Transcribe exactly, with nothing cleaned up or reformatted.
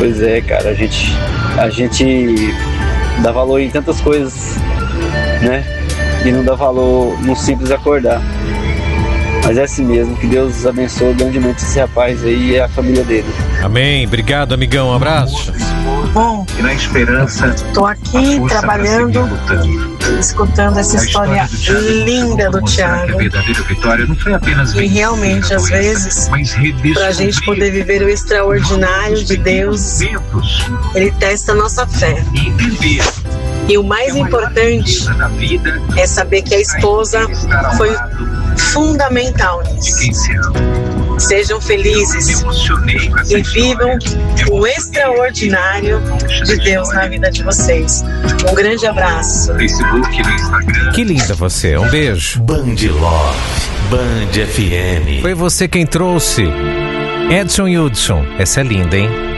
Pois é, cara, a gente, a gente dá valor em tantas coisas, né? E não dá valor no simples acordar. Mas é assim mesmo, que Deus abençoe grandemente esse rapaz aí e a família dele. Amém, obrigado, amigão, um abraço. Bom, E na esperança, estou aqui a força trabalhando, pra seguir lutando. escutando essa A história do Thiago linda do mostrar que Thiago. a verdadeira vitória não foi apenas E vencer realmente, a às doença, vezes, mas redescobrir para a gente poder viver o extraordinário de Deus, momentos Ele testa a nossa fé. e entender E o mais que a maior importante riqueza da vida é saber que a esposa estar ao foi lado fundamental de nisso. quem se ama. Sejam Me felizes emocionei com essa e vivam história. o extraordinário de Deus na vida de vocês. Um grande abraço. No Facebook, no Instagram. Que linda você, um beijo. Band Love, Band F M. Foi você quem trouxe. Edson Hudson, essa é linda, hein?